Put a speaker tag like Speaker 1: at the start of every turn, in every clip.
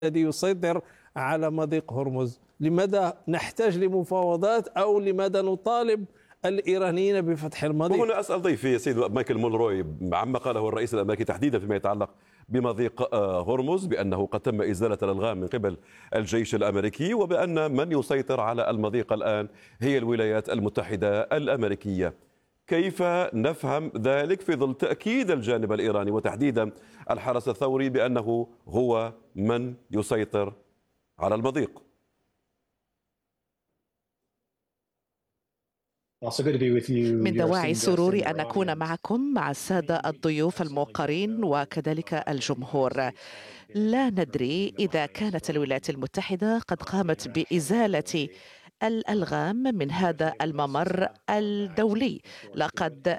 Speaker 1: الذي يسيطر على مضيق هرمز؟ لماذا نحتاج لمفاوضات أو لماذا نطالب الإيرانيين بفتح المضيق؟
Speaker 2: وهنا أسأل ضيفي سيد مايكل مونروي عما قاله الرئيس الأمريكي تحديدا فيما يتعلق بمضيق هرمز، بأنه قد تم إزالة الألغام من قبل الجيش الأمريكي، وبأن من يسيطر على المضيق الآن هي الولايات المتحدة الأمريكية. كيف نفهم ذلك في ظل تأكيد الجانب الإيراني وتحديدا الحرس الثوري بأنه هو من يسيطر على المضيق؟
Speaker 3: من دواعي سروري أن أكون معكم مع السادة الضيوف الموقرين وكذلك الجمهور. لا ندري إذا كانت الولايات المتحدة قد قامت بإزالة الألغام من هذا الممر الدولي. لقد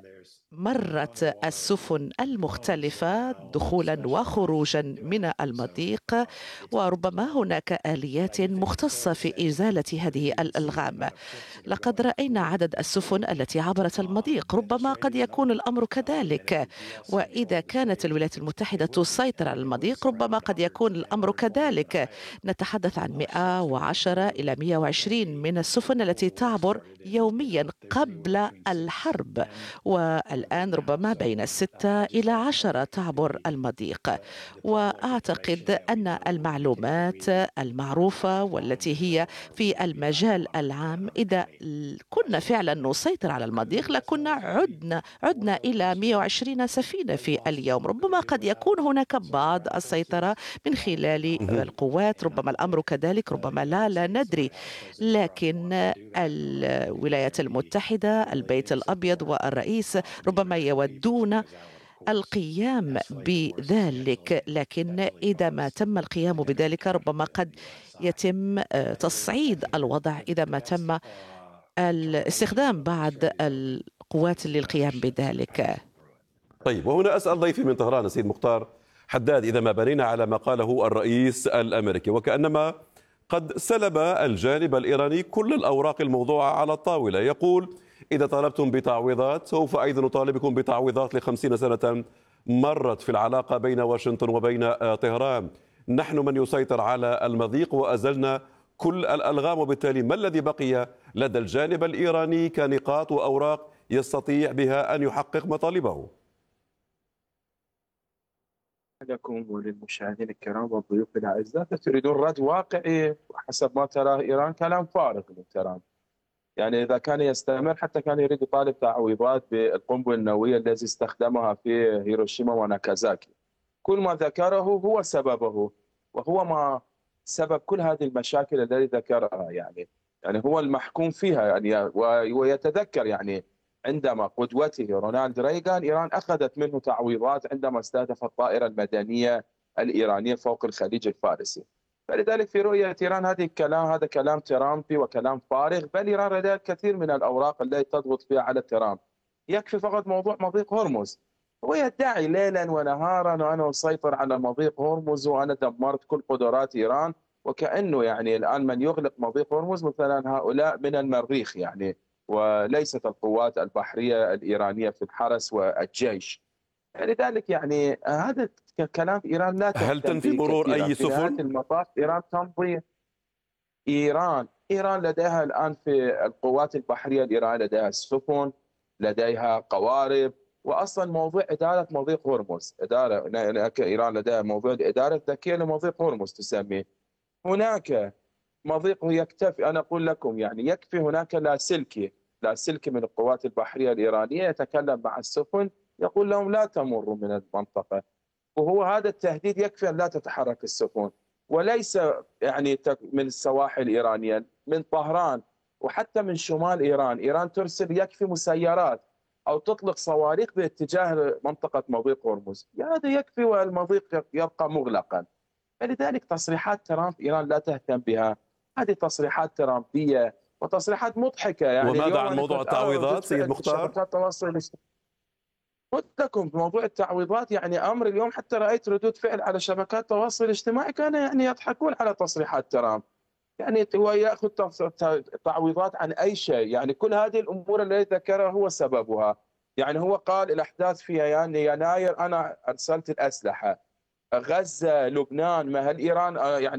Speaker 3: مرت السفن المختلفة دخولا وخروجا من المضيق، وربما هناك آليات مختصة في إزالة هذه الألغام. لقد رأينا عدد السفن التي عبرت المضيق، ربما قد يكون الأمر كذلك. وإذا كانت الولايات المتحدة تسيطر على المضيق ربما قد يكون الأمر كذلك. نتحدث عن 110 إلى 120 من السفن التي تعبر يوميا قبل الحرب، والآن ربما بين 6 إلى 10 تعبر المضيق. وأعتقد أن المعلومات المعروفة والتي هي في المجال العام، إذا كنا فعلا نسيطر على المضيق لكنا عدنا إلى 120 سفينة في اليوم. ربما قد يكون هناك بعض السيطرة من خلال القوات، ربما الأمر كذلك، ربما لا ندري. لكن الولايات المتحدة، البيت الأبيض والرئيس ربما يودون القيام بذلك، لكن إذا ما تم القيام بذلك ربما قد يتم تصعيد الوضع إذا ما تم الاستخدام بعض القوات للقيام بذلك.
Speaker 2: طيب، وهنا أسأل ضيفي من طهران السيد مختار حداد، إذا ما بنينا على ما قاله الرئيس الأمريكي وكأنما قد سلب الجانب الإيراني كل الأوراق الموضوعة على الطاولة، يقول إذا طالبتم بتعويضات سوف أيضا نطالبكم بتعويضات ل50 سنة مرت في العلاقة بين واشنطن وبين طهران. نحن من يسيطر على المضيق وأزلنا كل الألغام، وبالتالي ما الذي بقي لدى الجانب الإيراني كنقاط وأوراق يستطيع بها أن يحقق مطالبه؟
Speaker 4: لكم وللمشاهدين الكرام والضيوف الأعزاء، تريدون رد واقعي وحسب ما تراه إيران كلام فارغ من ترام. يعني إذا كان يستمر حتى كان يريد يطالب تعويضات بالقنبلة النووية التي استخدمها في هيروشيما وناكازاكي. كل ما ذكره هو سببه، وهو ما سبب كل هذه المشاكل التي ذكرها. يعني هو المحكوم فيها. يعني ويتذكر يعني عندما قدوته رونالد ريغان إيران أخذت منه تعويضات عندما استهدف الطائرة المدنية الإيرانية فوق الخليج الفارسي. فلذلك في رؤية إيران هذا كلام ترامبي وكلام فارغ، بل إيران لديها الكثير من الأوراق التي تضغط فيها على ترامب. يكفي فقط موضوع مضيق هرمز. هو يدعي ليلا ونهارا وأنا أسيطر على مضيق هرمز وأنا دمرت كل قدرات إيران، وكأنه يعني الآن من يغلق مضيق هرمز مثلا هؤلاء من المريخ يعني، وليست القوات البحرية الإيرانية في الحرس والجيش. لذلك يعني هذا كلام إيران لا تهتم.
Speaker 2: هل تنفي مرور أي
Speaker 4: في نهاية
Speaker 2: سفن؟
Speaker 4: المطاف إيران تمضي. إيران لديها الآن في القوات البحرية الإيرانية لديها السفن، لديها قوارب، وأصلا موضوع إدارة مضيق هرمز إيران لديها موضوع الإدارة الذكية لمضيق هرمز تسميه. هناك مضيق يكتفي، أنا أقول لكم يعني يكفي هناك لاسلكي من القوات البحرية الإيرانية يتكلم مع السفن يقول لهم لا تمروا من المنطقة، وهو هذا التهديد يكفي أن لا تتحرك السفن. وليس يعني من السواحل الإيرانية، من طهران وحتى من شمال إيران ترسل يكفي مسيرات أو تطلق صواريخ باتجاه منطقة مضيق هرمز. هذا يكفي والمضيق يبقى مغلقا. فلذلك تصريحات ترامب إيران لا تهتم بها. هذه تصريحات ترامبية وتصريحات مضحكة. يعني
Speaker 2: وماذا عن موضوع التعويضات سيد مختار؟
Speaker 4: شبكات التواصل الاجتماعي. قلت لكم بموضوع التعويضات يعني أمر اليوم حتى رأيت ردود فعل على شبكات التواصل الاجتماعي كان يعني يضحكون على تصريحات ترامب. يعني هو يأخذ تعويضات عن أي شيء. يعني كل هذه الأمور التي ذكرها هو سببها. يعني هو قال الأحداث في يناير أنا أرسلت الأسلحة. غزة، لبنان، ما هل إيران يعني